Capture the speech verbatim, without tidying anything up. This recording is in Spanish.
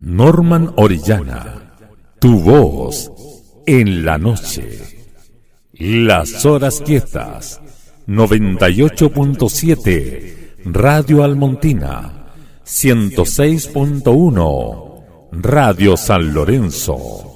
Norman Orellana, tu voz en la noche. Las horas quietas, noventa y ocho punto siete, Radio Almontina, ciento seis punto uno, Radio San Lorenzo.